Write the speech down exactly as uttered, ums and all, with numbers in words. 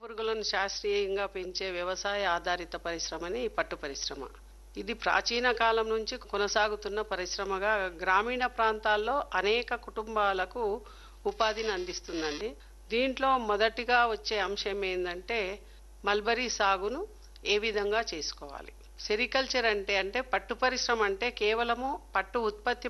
పురుగులను శాస్త్రీయంగా పెంచే వ్యవసాయ ఆధారిత పరిశ్రమని పట్టు పరిశ్రమ. ఇది ప్రాచీన కాలం నుంచి కొనసాగుతున్న పరిశ్రమగా గ్రామీణ ప్రాంతాల్లో అనేక కుటుంబాలకు ఉపాధిని అందిస్తుందండి. దీంట్లో మొదటిగా వచ్చే అంశం ఏంటంటే మల్బరీ సాగును ఏ విధంగా చేసుకోవాలి. సెరికల్చర్ అంటే అంటే పట్టు పరిశ్రమ అంటే కేవలము పట్టు ఉత్పత్తి